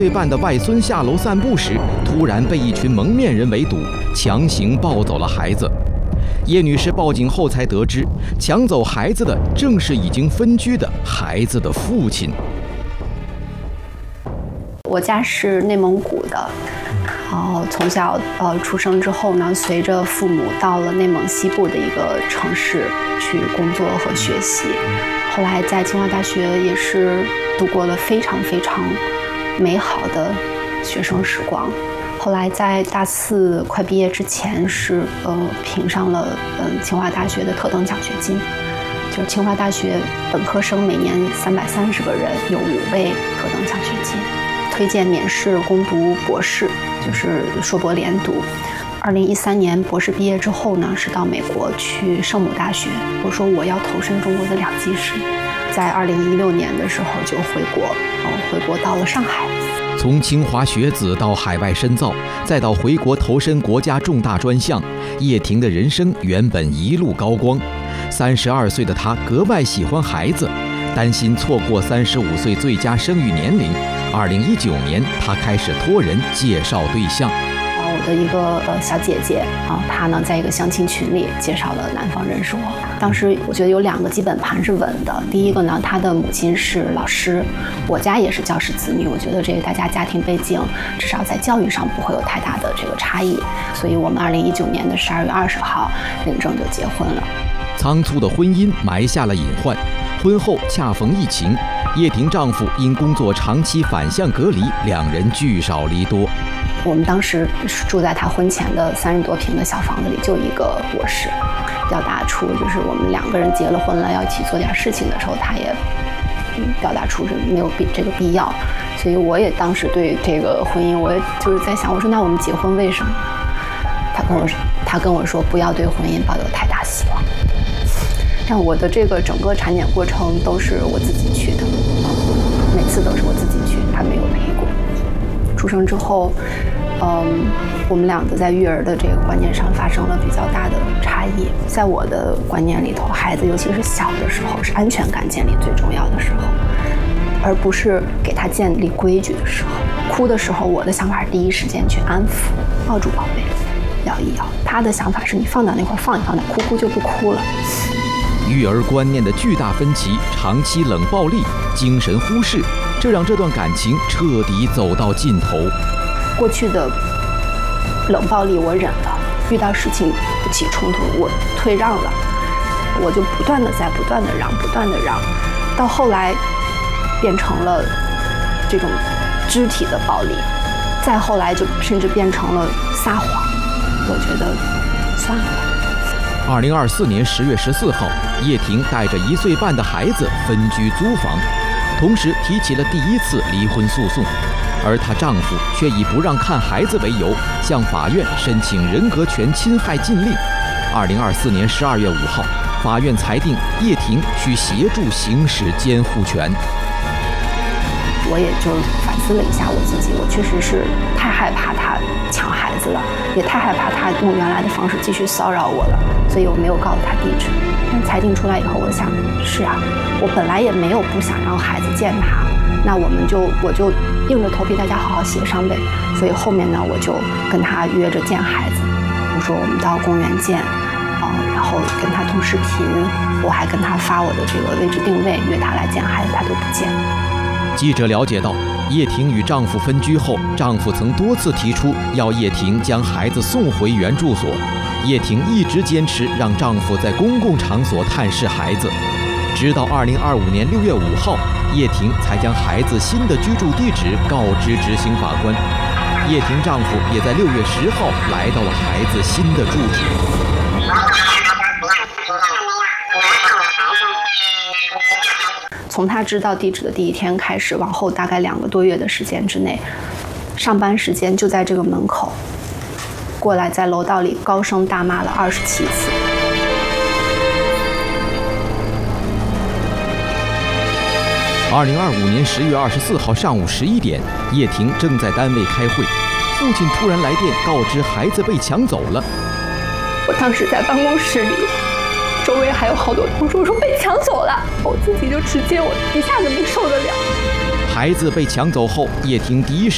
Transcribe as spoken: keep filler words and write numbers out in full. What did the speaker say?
岁半的外孙下楼散步时，突然被一群蒙面人围堵，强行抱走了孩子。叶女士报警后才得知，抢走孩子的正是已经分居的孩子的父亲。 我家是内蒙古的，然后从小呃出生之后呢，随着父母到了内蒙西部的一个城市去工作和学习，后来在清华大学也是度过了非常非常美好的学生时光。后来在大四快毕业之前是呃评上了嗯、呃、清华大学的特等奖学金，就是清华大学本科生每年三百三十个人有五位特等奖学金，推荐免试攻读博士，就是硕博连读。二零一三年博士毕业之后呢，是到美国去圣母大学。我说我要投身中国的两极事业，在二零一六年的时候就回国，然后回国到了上海。 从清华学子到海外深造，再到回国投身国家重大专项，叶婷的人生原本一路高光。三十二岁的她格外喜欢孩子，担心错过三十五岁最佳生育年龄。二零一九年，她开始托人介绍对象。 我的一个呃小姐姐啊，她呢在一个相亲群里介绍了男方认识我。当时我觉得有两个基本盘是稳的。第一个呢，她的母亲是老师，我家也是教师子女，我觉得这个大家家庭背景至少在教育上不会有太大的这个差异，所以我们二零一九年的十二月二十号领证就结婚了。 仓促的婚姻埋下了隐患，婚后恰逢疫情，叶婷丈夫因工作长期反向隔离，两人聚少离多。 我们当时住在他婚前的三十多平的小房子里，就一个卧室。表达出就是我们两个人结了婚了，要一起做点事情的时候，他也表达出是没有必这个必要。所以我也当时对这个婚姻，我也就是在想，我说那我们结婚为什么？他跟我说，他跟我说不要对婚姻抱有太大希望。但我的这个整个产检过程都是我自己去的，每次都是我自己去，他没有陪过。出生之后，嗯，我们两个在育儿的这个观念上发生了比较大的差异。在我的观念里头，孩子尤其是小的时候，是安全感建立最重要的时候，而不是给他建立规矩的时候。哭的时候，我的想法是第一时间去安抚，抱住宝贝，摇一摇。他的想法是你放到那块放一放，那哭哭就不哭了。 育儿观念的巨大分歧，长期冷暴力、精神忽视，这让这段感情彻底走到尽头。 过去的冷暴力我忍了，遇到事情不起冲突我退让了，我就不断的在不断的让，不断的让，到后来变成了这种肢体的暴力，再后来就甚至变成了撒谎。我觉得算了。 二零二四年十月十四号，叶婷带着一岁半的孩子分居租房，同时提起了第一次离婚诉讼，而她丈夫却以不让看孩子为由，向法院申请人格权侵害禁令。二零二四年十二月五号，法院裁定叶婷需协助行使监护权。 我也就反思了一下我自己，我确实是太害怕他抢孩子了，也太害怕他用原来的方式继续骚扰我了，所以我没有告诉他地址。但裁定出来以后，我想是啊，我本来也没有不想让孩子见他，那我们就我就硬着头皮大家好好协商呗。所以后面呢，我就跟他约着见孩子，我说我们到公园见，啊、呃，然后跟他通视频，我还跟他发我的这个位置定位，约他来见孩子，他都不见。 记者了解到，叶婷与丈夫分居后，丈夫曾多次提出要叶婷将孩子送回原住所，叶婷一直坚持让丈夫在公共场所探视孩子，直到二零二五年六月五号，叶婷才将孩子新的居住地址告知执行法官。叶婷丈夫也在六月十号来到了孩子新的住址。 从他知道地址的第一天开始，往后大概两个多月的时间之内，上班时间就在这个门口过来，在楼道里高声大骂了二十七次。 二零二五年十月二十四号上午十一点，叶婷正在单位开会，父亲突然来电告知孩子被抢走了。 我当时在办公室里，周围还有好多同事，我说被抢走了，我自己就直接我一下子没受得了。 孩子被抢走后，叶婷第一时